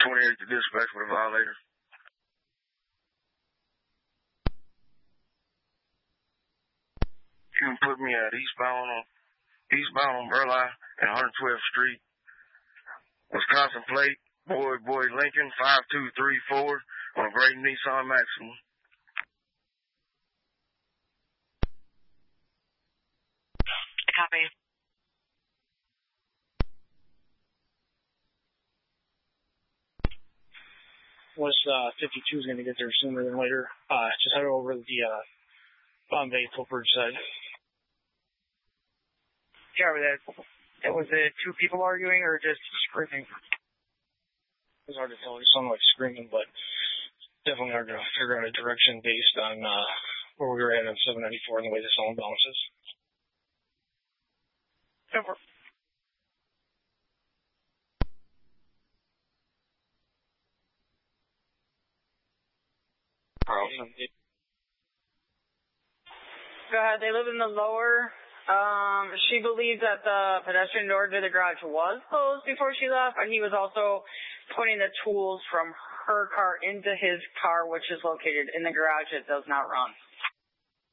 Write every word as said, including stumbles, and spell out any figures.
twenty-eight to dispatch with a violator. You can put me at eastbound on eastbound on Burleigh and one hundred twelfth Street. Wisconsin plate, Boy Boy Lincoln, five two three four on a gray Nissan Maxima. Copy. Was uh, fifty-two is going to get there sooner than later. Uh, just head over to the uh, Bombay Fulford side. Yeah, was it, was it two people arguing or just screaming? It was hard to tell. It sounded like screaming, but definitely hard to figure out a direction based on uh, where we were at on seven ninety-four and the way the sound bounces. Over. Carlson. Go ahead. They live in the lower. Um, she believed that the pedestrian door to the garage was closed before she left, and he was also putting the tools from her car into his car, which is located in the garage. It does not run.